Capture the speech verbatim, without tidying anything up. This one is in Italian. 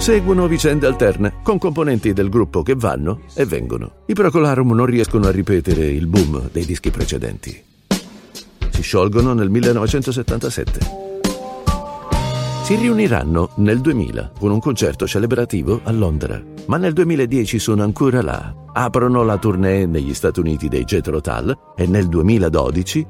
Seguono vicende alterne, con componenti del gruppo che vanno e vengono. I Procolarum non riescono a ripetere il boom dei dischi precedenti. Si sciolgono nel millenovecentosettantasette. Si riuniranno nel duemila con un concerto celebrativo a Londra, ma nel duemiladieci sono ancora là. Aprono la tournée negli Stati Uniti dei Jethro Tull e nel duemiladodici